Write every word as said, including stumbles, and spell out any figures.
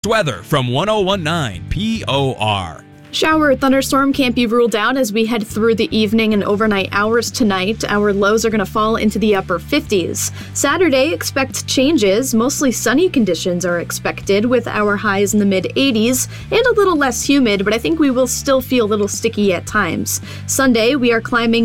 Weather from one oh one point nine P O R. Shower or thunderstorm can't be ruled out as we head through the evening and overnight hours tonight. Our lows are going to fall into the upper fifties. Saturday, expect changes. Mostly sunny conditions are expected with our highs in the mid eighties and a little less humid, but I think we will still feel a little sticky at times. Sunday, we are climbing